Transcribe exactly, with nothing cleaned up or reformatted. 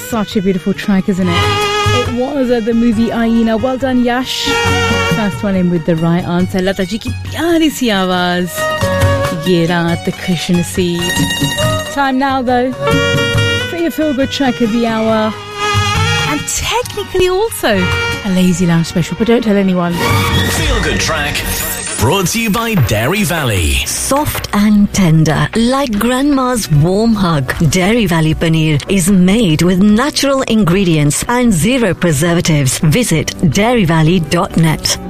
such a beautiful track, isn't it? It was uh, the movie Aina. Well done, Yash. First one in with the right answer. Lata ji ki pyari si awaaz. Ye raat khush naseeb. Time now, though, for your feel-good track of the hour. And technically also a Lazy Lounge special, but don't tell anyone. Feel-good track. Brought to you by Dairy Valley. Soft and tender, like grandma's warm hug. Dairy Valley Paneer is made with natural ingredients and zero preservatives. Visit dairy valley dot net.